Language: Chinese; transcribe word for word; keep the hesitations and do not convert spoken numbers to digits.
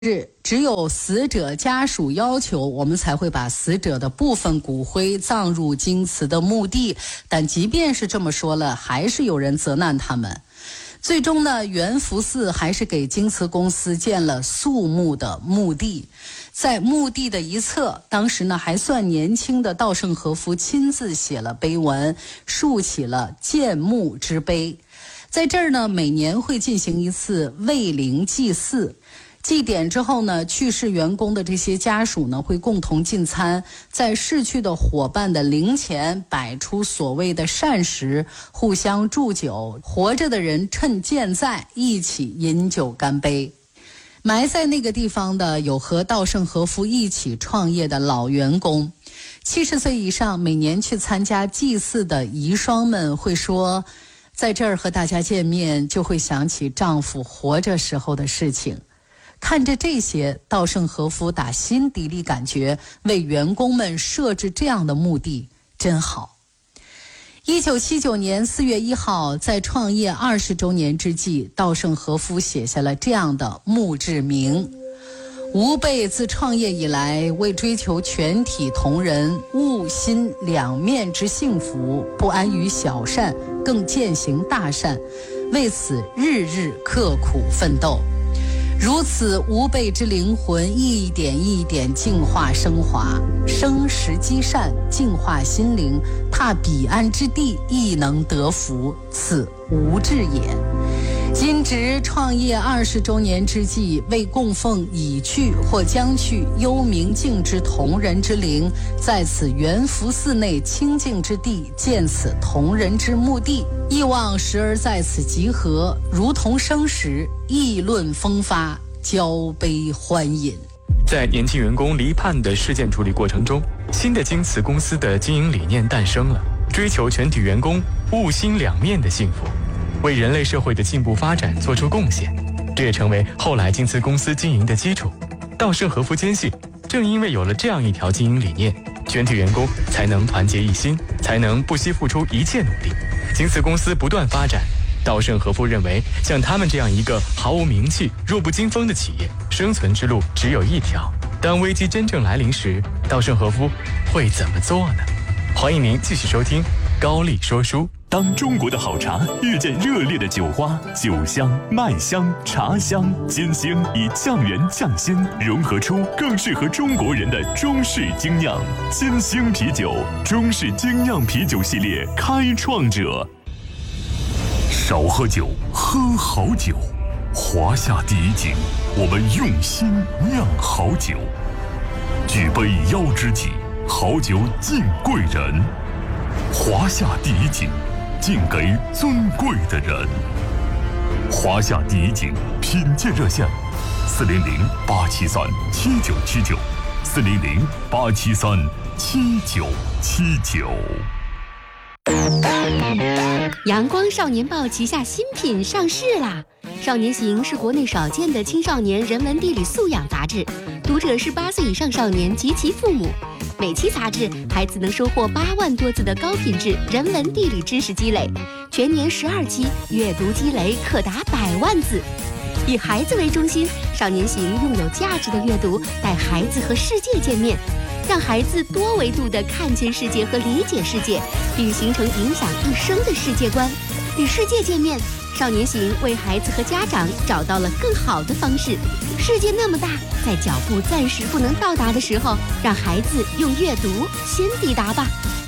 日只有死者家属要求，我们才会把死者的部分骨灰葬入京祠的墓地。但即便是这么说了，还是有人责难他们。最终呢，元福寺还是给京祠公司建了肃穆的墓地。在墓地的一侧，当时呢还算年轻的稻盛和夫亲自写了碑文，竖起了建墓之碑。在这儿呢，每年会进行一次慰灵祭祀。祭典之后呢，去世员工的这些家属呢会共同进餐，在逝去的伙伴的灵前摆出所谓的膳食，互相祝酒，活着的人趁健在一起饮酒干杯。埋在那个地方的有和稻盛和夫一起创业的老员工，七十岁以上每年去参加祭祀的遗孀们会说，在这儿和大家见面就会想起丈夫活着时候的事情。看着这些，稻盛和夫打心底里感觉为员工们设置这样的墓地真好。一九七九年四月一号，在创业二十周年之际，稻盛和夫写下了这样的墓志铭：吾辈自创业以来，为追求全体同仁物心两面之幸福，不安于小善，更践行大善，为此日日刻苦奋斗。如此吾辈之灵魂一点一点净化升华，生时积善，净化心灵，踏彼岸之地亦能得福，此无志也。今值创业二十周年之际，为供奉已去或将去幽冥境之同仁之灵，在此元福寺内清净之地建此同仁之墓地，亦望时而在此集合，如同生时，议论风发，交杯欢饮。 在年轻员工离叛的事件处理过程中，新的京瓷公司的经营理念诞生了，追求全体员工物心两面的幸福，为人类社会的进步发展做出贡献，这也成为后来京瓷公司经营的基础。稻盛和夫坚信，正因为有了这样一条经营理念，全体员工才能团结一心，才能不惜付出一切努力，京瓷公司不断发展。稻盛和夫认为，像他们这样一个毫无名气、弱不禁风的企业，生存之路只有一条。当危机真正来临时，稻盛和夫会怎么做呢？欢迎您继续收听高丽说书。 当中国的好茶遇见热烈的酒花，酒香、麦香、茶香、金星以匠人匠心融合出更适合中国人的中式精酿。金星啤酒，中式精酿啤酒系列开创者。少喝酒，喝好酒。华夏第一景，我们用心酿好酒。举杯邀知己，好酒敬贵人。华夏第一景，敬给尊贵的人。华夏第一景品鉴热线：四零零八七三七九七九，四零零八七三七九七九。 阳光少年报旗下新品上市啦！少年行是国内少见的青少年人文地理素养杂志，读者是八岁以上少年及其父母。每期杂志，孩子能收获八万多字的高品质人文地理知识积累，全年十二期，阅读积累可达百万字。以孩子为中心，少年行用有价值的阅读带孩子和世界见面，让孩子多维度地看见世界和理解世界，并形成影响一生的世界观。与世界见面，少年行为孩子和家长找到了更好的方式。世界那么大，在脚步暂时不能到达的时候，让孩子用阅读先抵达吧。